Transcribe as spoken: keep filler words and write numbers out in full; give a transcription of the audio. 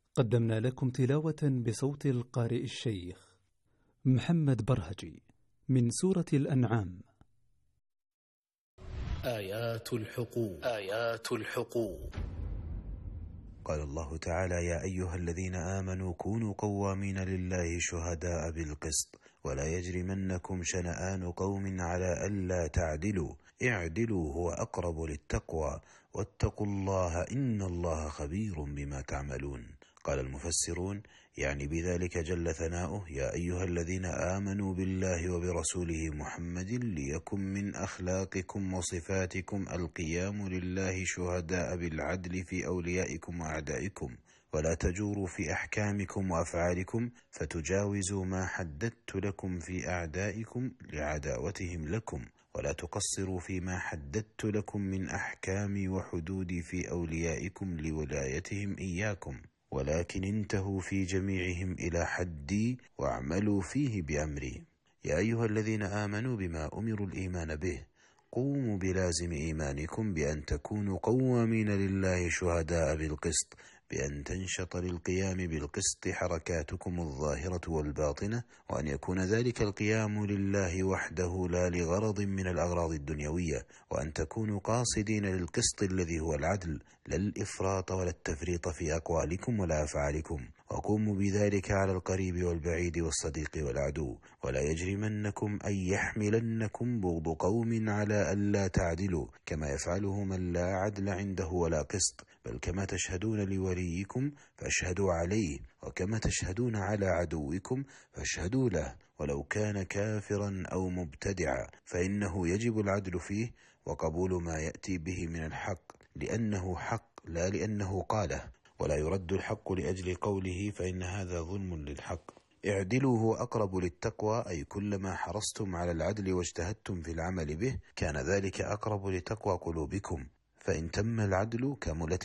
قدمنا لكم تلاوة بصوت القارئ الشيخ محمد برهجي من سورة الأنعام. آيات الحقوق آيات الحقوق قال الله تعالى: يا أيها الذين آمنوا كونوا قوامين لله شهداء بالقسط ولا يجرمنكم شنآن قوم على ألا تعدلوا اعدلوا هو أقرب للتقوى واتقوا الله إن الله خبير بما تعملون. قال المفسرون: يعني بذلك جل ثناؤه: يا أيها الذين آمنوا بالله وبرسوله محمد ليكن من أخلاقكم وصفاتكم القيام لله شهداء بالعدل في أوليائكم وأعدائكم، ولا تجوروا في أحكامكم وأفعالكم فتجاوزوا ما حددت لكم في أعدائكم لعداوتهم لكم، ولا تقصروا فيما حددت لكم من أحكامي وحدودي في أوليائكم لولايتهم إياكم، ولكن انتهوا في جميعهم إلى حدي واعملوا فيه بأمري. يا أيها الذين آمنوا بما أمروا الإيمان به قوموا بلازم إيمانكم بأن تكونوا قوامين لله شهداء بالقسط، بأن تنشط للقيام بالقسط حركاتكم الظاهرة والباطنة، وأن يكون ذلك القيام لله وحده لا لغرض من الأغراض الدنيوية، وأن تكونوا قاصدين للقسط الذي هو العدل، لا الإفراط ولا التفريط في أقوالكم ولا أفعالكم، وقوموا بذلك على القريب والبعيد والصديق والعدو، ولا يجرمنكم أن يحملنكم بغض قوم على ألا تعدلوا كما يفعله من لا عدل عنده ولا قسط، بل كما تشهدون لوليكم فاشهدوا عليه، وكما تشهدون على عدوكم فاشهدوا له ولو كان كافرا أو مبتدعا، فإنه يجب العدل فيه وقبول ما يأتي به من الحق لأنه حق لا لأنه قاله، ولا يرد الحق لأجل قوله فإن هذا ظلم للحق. اعدلوا هو أقرب للتقوى، أي كلما حرصتم على العدل واجتهدتم في العمل به كان ذلك أقرب لتقوى قلوبكم، فإن تم العدل كملت